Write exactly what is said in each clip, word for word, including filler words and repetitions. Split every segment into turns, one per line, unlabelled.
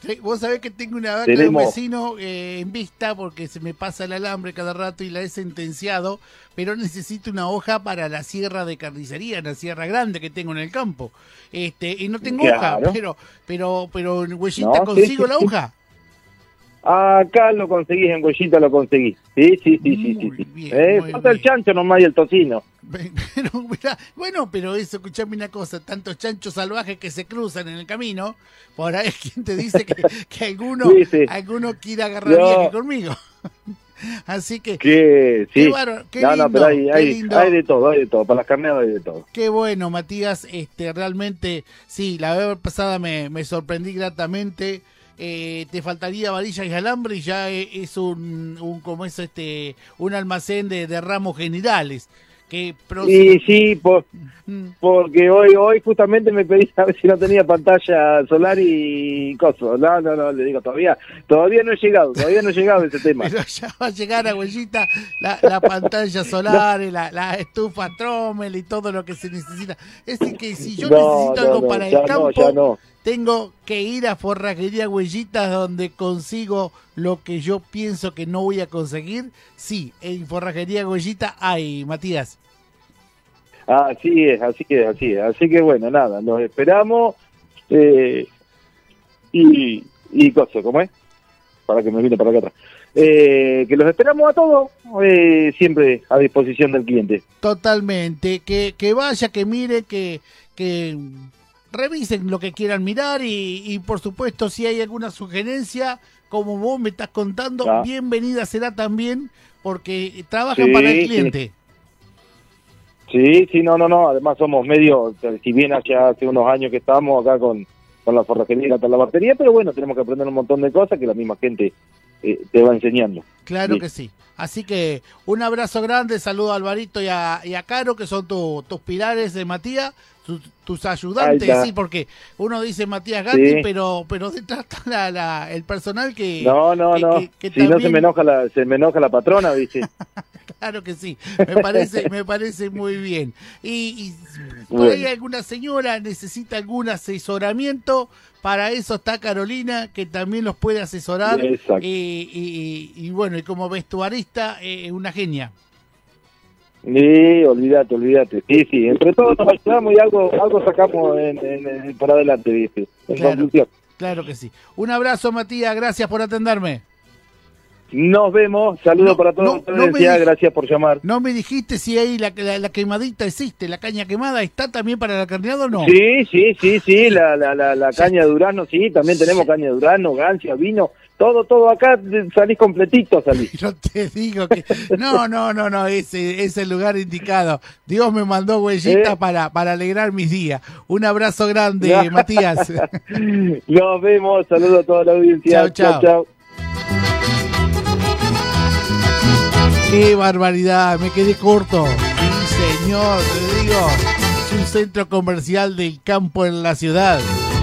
Sí, vos sabés que tengo una vaca
Tenemos...
de un vecino eh, en vista porque se me pasa el alambre cada rato y la he sentenciado, pero necesito una hoja para la sierra de carnicería, la sierra grande que tengo en el campo. Este, y no tengo
Claro.
hoja, pero pero pero en Huellita
No,
consigo
sí,
la
sí,
hoja.
Acá lo conseguís, en Huellita lo conseguís. Sí, sí, sí, sí, sí.
Muy
sí.
bien,
Eh,
muy
falta el
bien.
chancho nomás y el tocino.
Pero, mirá, bueno, pero eso, escuchame una cosa, tantos chanchos salvajes que se cruzan en el camino, por ahí quien te dice que, que alguno,
Sí, sí.
alguno quiere agarrar
No.
viaje conmigo. Así que,
Que sí.
qué, bárbaro, qué
no,
lindo,
no, pero hay,
qué
hay,
lindo.
hay de todo, hay de todo. Para las carneadas hay de todo.
Qué bueno, Matías, este, realmente, sí, la vez pasada me, me sorprendí gratamente. Eh, te faltaría varillas y alambre y ya e- es un, un como es este un almacén de, de ramos generales que pro-
Y sí, por,
Mm,
porque hoy hoy justamente me pedí a ver si no tenía pantalla solar y coso. No, no, no, le digo, todavía todavía no he llegado, todavía no he llegado a ese tema.
pero ya va a llegar a Huellita la, la pantalla solar, la, la estufa Trommel y todo lo que se necesita. Es decir, que si yo
No,
necesito
no,
algo
no,
para
ya
el campo,
no, ya no.
tengo que ir a Forrajería Huellitas donde consigo lo que yo pienso que no voy a conseguir. Sí, en Forrajería Huellita hay, Matías.
Así es, así es, así es. Así que bueno, nada, los esperamos eh, y, y coso, ¿cómo es? Para que me vine para acá atrás. Eh, que los esperamos a todos, eh, siempre a disposición del cliente.
Totalmente, que, que vaya, que mire, que, que revisen lo que quieran mirar y, y por supuesto si hay alguna sugerencia, como vos me estás contando,
Ah.
bienvenida será también porque trabajan
Sí,
para el
sí.
cliente.
Sí, sí, no, no, no. Además somos medio, si bien ya hace unos años que estamos acá con, con la forrajería y la talabartería, pero bueno, tenemos que aprender un montón de cosas que la misma gente eh, te va enseñando.
Claro
Sí.
que sí. Así que un abrazo grande, saludo a Alvarito y a, y a Caro, que son tu- tus pilares de Matías, tu- tus
Ahí
ayudantes,
está.
sí, porque uno dice Matías Gatti,
Sí.
pero pero detrás está la, la- el personal que...
No, no,
que-
no.
que- que
si no se
también-
me enoja la, se me enoja la patrona, ¿viste?
Claro que sí, me parece, me parece muy bien. Y, y por
Bueno.
ahí alguna señora necesita algún asesoramiento, para eso está Carolina, que también los puede asesorar.
Exacto.
Y, y- y bueno, y como vestuarista, eh, una genia.
Sí, olvídate, olvídate. Sí, sí, entre todos nos ayudamos y algo, algo sacamos en, en- en- por adelante, ¿viste? En
Claro.
conclusión.
Claro que sí. Un abrazo, Matías, gracias por atenderme.
Nos vemos, saludos
No,
para todos
no,
ustedes,
no me
ya,
dij-
gracias por llamar.
No me dijiste si ahí la, la, la quemadita existe, la caña quemada, ¿está también para la carneada o no?
Sí, sí, sí, sí, la, la, la, la caña de Durano, sí, también tenemos caña de Durano, gancia, vino, todo, todo acá, de- salís completito, salís.
Yo te digo que... No, no, no, no, ese es el lugar indicado. Dios me mandó huellita
¿Eh?
para, para alegrar mis días. Un abrazo grande, Matías.
Nos vemos, saludos a toda la audiencia.
Chao, chao.
chao.
¡Qué barbaridad! Me quedé corto. Sí, señor, te digo. Es un centro comercial del campo en la ciudad.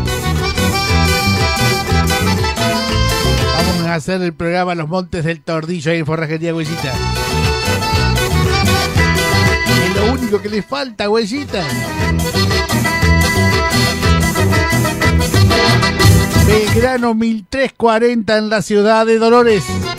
Vamos a hacer el programa Los Montes del Tordillo ahí en Forrajería Huellita. Es lo único que le falta, Huellita. Belgrano mil trescientos cuarenta en la ciudad de Dolores.